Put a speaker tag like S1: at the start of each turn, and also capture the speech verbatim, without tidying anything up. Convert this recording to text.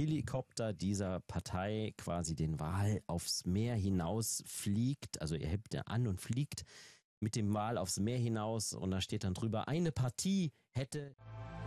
S1: Helikopter dieser Partei quasi den Wal aufs Meer hinaus fliegt, also er hebt er an und fliegt mit dem Wal aufs Meer hinaus und da steht dann drüber, eine Partie hätte...